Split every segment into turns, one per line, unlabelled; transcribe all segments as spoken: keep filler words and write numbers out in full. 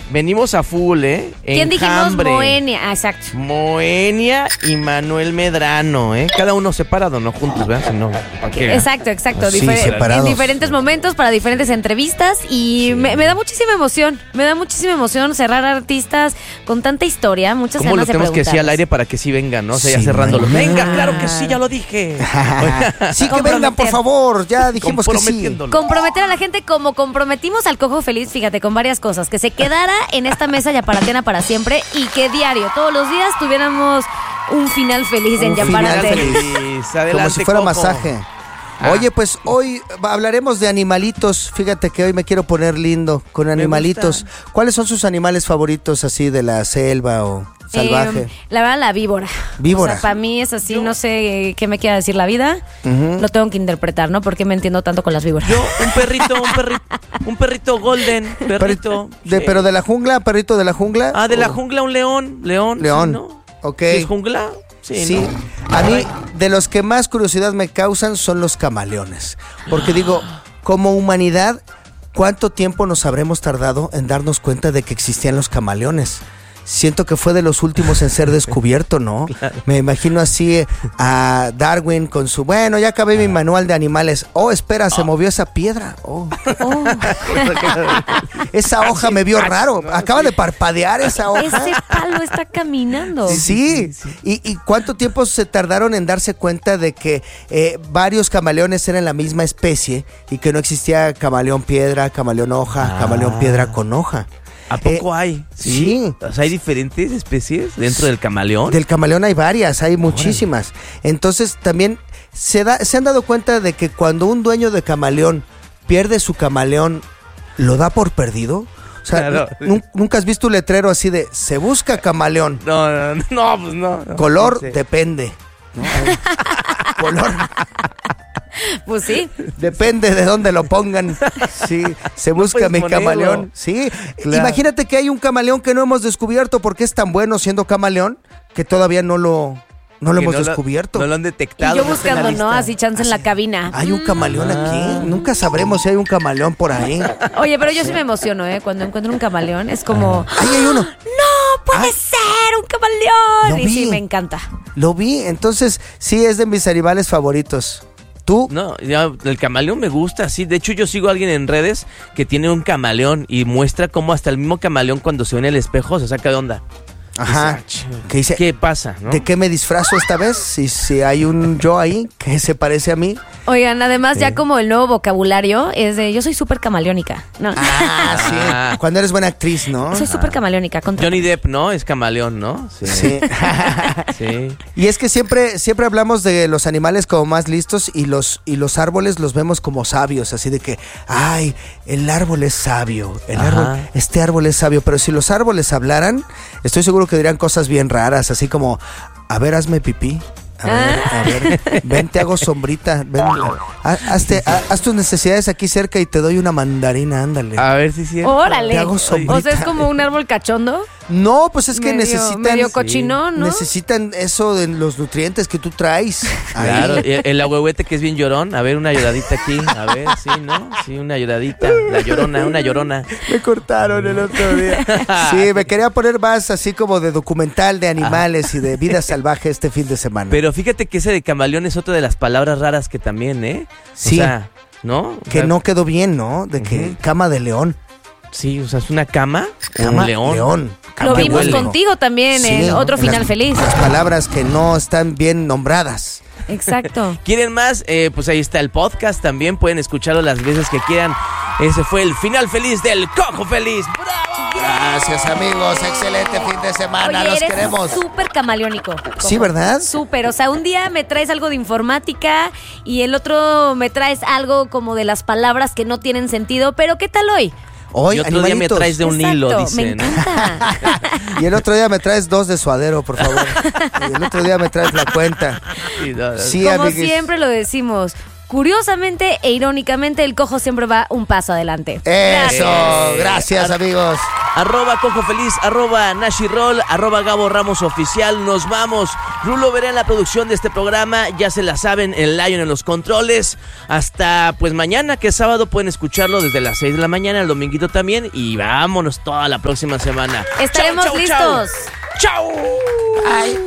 venimos a full, ¿eh?
¿Quién dijimos? Moenia, ah, exacto.
Moenia y Manuel Medrano, ¿eh? Cada uno separado, no juntos, ¿verdad? Si no, ¿para qué?
Exacto, exacto.
Sí,
Difer-
separados.
en diferentes momentos, para diferentes entrevistas. Y
Sí.
me, me da muchísima emoción. Me da muchísima emoción cerrar artistas con tanta historia, muchas
¿Cómo lo
ganas de
tenemos que decir al
preguntarles.
aire para que sí vengan, no? O sea, ya
Sí,
cerrándolo.
man.
Venga, claro que sí, ya lo dije.
Sí, que vengan, por favor. Ya dijimos que sí.
Comprometiéndolo.
Comprometer a la gente como comprometimos al Cojo Feliz, fíjate, con varias cosas. Que se quedara en esta mesa yaparatena para siempre y que diario, todos los días, tuviéramos un final feliz en
Un final
Yaparate.
feliz.
Feliz, adelante,
Como si fuera
Coco.
masaje.
Ah.
Oye, pues hoy hablaremos de animalitos. Fíjate que hoy me quiero poner lindo con animalitos. ¿Cuáles son sus animales favoritos así de la selva o salvaje?
Eh, la verdad, la víbora.
Víbora.
O sea, para mí es así, no sé qué me quiera decir la vida.
Ujú.
Lo tengo que interpretar, ¿no? Porque me entiendo tanto con las víboras.
Yo, un perrito, un perrito, un perrito golden, perrito.
De,
sí.
¿Pero de la jungla? ¿Perrito de la jungla?
Ah, de la
¿O-
jungla, un león, león.
León.
sí, ¿no?
Ok.
¿Es jungla? Sí,
Sí,
¿no?
a mí de los que más curiosidad me causan son los camaleones. Porque digo, como humanidad, ¿cuánto tiempo nos habremos tardado en darnos cuenta de que existían los camaleones? Siento que fue de los últimos en ser descubierto, ¿no?
Claro.
Me imagino así eh, a Darwin con su, bueno, ya acabé mi manual de animales. Oh, espera, se movió esa piedra. Oh,
Oh,
esa hoja me vio raro. Acaba de parpadear esa hoja.
ese palo está caminando.
Sí, ¿Y, ¿Y cuánto tiempo se tardaron en darse cuenta de que eh, varios camaleones eran la misma especie y que no existía camaleón piedra, camaleón hoja,
Ah.
camaleón piedra con hoja?
¿A poco
Eh,
hay?
sí.
O sea, hay diferentes especies dentro del camaleón.
Del camaleón hay varias, hay muchísimas. Entonces también se, da, se han dado cuenta de que cuando un dueño de camaleón pierde su camaleón, ¿lo da por perdido? O sea,
Claro.
¿nun- ¿nunca has visto un letrero así de se busca camaleón?
No, no, no, no, pues no. no.
Color,
Sí.
depende. ¿no? Color,
Pues sí.
depende de dónde lo pongan. Sí, se busca
puedes
mi
ponerlo.
camaleón. Sí,
Claro.
imagínate que hay un camaleón que no hemos descubierto porque es tan bueno siendo camaleón que todavía no lo, no lo
Que
hemos
no
descubierto.
No lo han
Y
detectado.
yo
no está en la
buscando, ¿no?
lista.
Así chance en la cabina.
Hay un camaleón
Ah.
aquí. Nunca sabremos si hay un camaleón por ahí.
Oye, pero yo sí me emociono, ¿eh? Cuando encuentro un camaleón, es como...
Ahí hay uno.
¡No puede
Ay.
ser un camaleón!
Lo
Y sí,
vi.
me encanta.
Lo vi, entonces sí es de mis animales favoritos. ¿Tú?
No, ya, el camaleón me gusta, sí. De hecho, yo sigo a alguien en redes que tiene un camaleón y muestra cómo hasta el mismo camaleón cuando se ve en el espejo se saca de onda.
Ajá.
Dice,
Que dice,
¿qué pasa, no?
¿de qué me disfrazo esta vez? Si, si hay un yo ahí que se parece a mí.
Oigan, además
Sí.
ya como el nuevo vocabulario es de... Yo soy súper camaleónica. No,
Ah, sí.
Ah.
Cuando eres buena actriz, ¿no?
soy súper camaleónica. contra-
Johnny Depp, ¿no? Es camaleón, ¿no? Sí.
Sí.
Sí.
Y es que siempre, siempre hablamos de los animales como más listos y los, y los árboles los vemos como sabios, así de que, ay, el árbol es sabio, el
Ajá.
árbol, este árbol es sabio, pero si los árboles hablaran, estoy seguro que dirían cosas bien raras, así como, a ver, hazme pipí. A ver, a ver, ven, te hago sombrita, ven, ha- hazte- ha- haz tus necesidades aquí cerca y te doy una mandarina, ándale.
A ver si sí.
¡Órale!
Te hago sombrita.
O sea, es como un árbol cachondo.
No, pues es que
Medio-
necesitan...
medio cochinón, ¿no?
Necesitan eso de los nutrientes que tú traes. ahí.
Claro, y el, el ahuehuete que es bien llorón. A ver, una lloradita aquí. A ver, sí, ¿no? Sí, una lloradita. La llorona, una llorona.
Me cortaron el otro día. Sí, me quería poner más así como de documental de animales y de vida salvaje este fin de semana.
Pero fíjate que ese de camaleón es otra de las palabras raras que también, ¿eh?
Sí.
O sea, ¿no? O
que
sea,
no quedó bien, ¿no? De que
Ujú.
cama de león.
Sí, o sea, es una cama o
Cama
un león.
león.
Lo
Qué
vimos
huele.
contigo también
Sí,
en otro
en
final
las-
feliz.
Las palabras que no están bien nombradas.
Exacto.
¿Quieren más? Eh, pues ahí está el podcast. También pueden escucharlo las veces que quieran. Ese fue el final feliz del Cojo Feliz. ¡Bravo!
Gracias, amigos. Excelente fin de semana.
Oye,
Los
eres
queremos.
súper camaleónico.
Sí, ¿verdad?
Súper, o sea, un día me traes algo de informática y el otro me traes algo como de las palabras que no tienen sentido, pero ¿qué tal hoy?
Hoy,
Y otro día me
animalitos.
traes de un
Exacto,
hilo,
me
dice, ¿no?
encanta.
Y el otro día me traes dos de suadero, por favor. Y el otro día me traes la cuenta.
Sí, no, no.
Sí,
Como
amiguis.
siempre lo decimos, curiosamente e irónicamente el Cojo siempre va un paso adelante.
Eso,
Gracias.
gracias, amigos.
arroba Cojo Feliz, arroba Nashirol, arroba Gabo Ramos Oficial. Nos vamos. Rulo Verá en la producción de este programa. Ya se la saben, el Lion en los controles. Hasta pues mañana, que es sábado, pueden escucharlo desde las seis de la mañana, el dominguito también. Y vámonos toda la próxima semana.
Estaremos
chau, chau,
listos.
¡Chao!
Ay.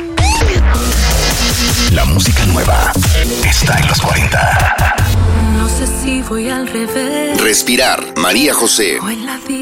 La música nueva está en los cuarenta.
No sé si voy al revés.
Respirar, María José.
O en la